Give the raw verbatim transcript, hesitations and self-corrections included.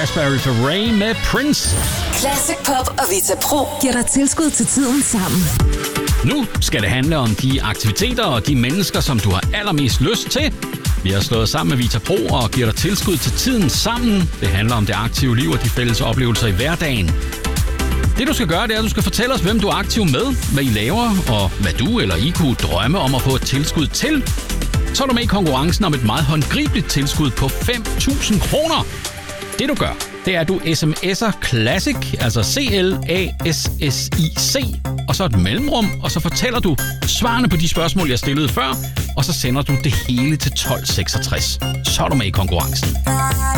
Raspberry Beret med Prince. Classic Pop og Vita Pro giver dig tilskud til tiden sammen. Nu skal det handle om de aktiviteter og de mennesker, som du har allermest lyst til. Vi har slået sammen med Vita Pro og giver dig tilskud til tiden sammen. Det handler om det aktive liv og de fælles oplevelser i hverdagen. Det du skal gøre, det er, at du skal fortælle os, hvem du er aktiv med, hvad I laver, og hvad du eller I kunne drømme om at få et tilskud til. Så er du med i konkurrencen om et meget håndgribeligt tilskud på fem tusind kroner. Det du gør, det er, at du sms'er Classic, altså C L A S S I C, og så et mellemrum, og så fortæller du svarene på de spørgsmål, jeg stillede før, og så sender du det hele til tolv seksogtres. Så er du med i konkurrencen.